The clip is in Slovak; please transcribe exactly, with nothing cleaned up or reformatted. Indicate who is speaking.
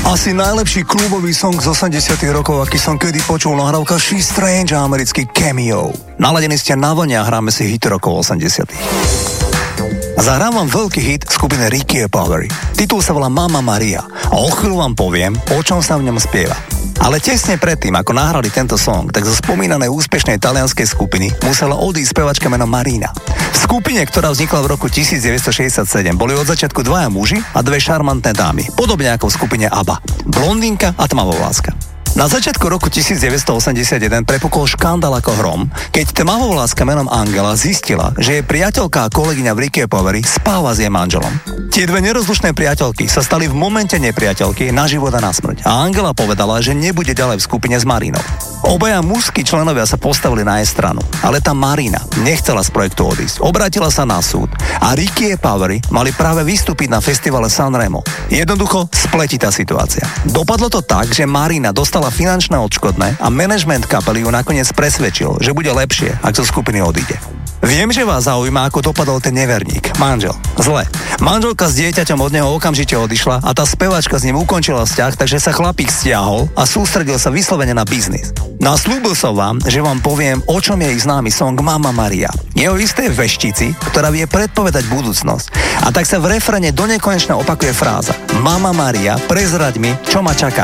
Speaker 1: Asi najlepší klubový song z osemdesiatych rokov, aký som kedy počul, nahrávka She's Strange a americký Cameo. Naladení ste na vlne a hráme si hit rokov osemdesiatych. A zahrám vám veľký hit skupiny Ricky Poveri. Titul sa volá Mamma Maria a o chvíľu vám poviem, o čom sa v ňom spieva. Ale tesne predtým, ako nahrali tento song, tak zo spomínanej úspešnej talianskej skupiny musela odísť spevačka menom Marina. V skupine, ktorá vznikla v roku devätnásťstošesťdesiatsedem, boli od začiatku dvaja muži a dve šarmantné dámy, podobne ako v skupine ABBA. Blondínka a tmavovláska. Na začiatku roku devätnásťstoosemdesiatjeden prepukol škandál ako hrom, keď tmavovláska menom Angela zistila, že jej priateľka a kolegyňa v Ricky Poveri spáva s jej manželom. Tie dve nerozlučné priateľky sa stali v momente nepriateľky na život a na smrť a Angela povedala, že nebude ďalej v skupine s Marinou. Obaja mužskí členovia sa postavili na jej stranu, ale tá Marina nechcela z projektu odísť. Obrátila sa na súd a Ricky Poveri mali práve vystúpiť na festivale Sanremo. Jednoducho spletitá situácia. Dopadlo to tak, že Marina dostala finančné odškodné a manažment kapely ju nakoniec presvedčil, že bude lepšie, ak zo skupiny odíde. Viem, že vás zaujíma, ako dopadol ten neverník, manžel. Zle. Manželka s dieťaťom od neho okamžite odišla a tá speváčka s ním ukončila vzťah, takže sa chlapík stiahol a sústredil sa vyslovene na biznis. No a slúbil som vám, že vám poviem, o čom je ich známy song Mamma Maria. Je o istej veštici, ktorá vie predpovedať budúcnosť. A tak sa v refrene donekonečna opakuje fráza Mamma Maria, prezraď mi, čo ma čaká.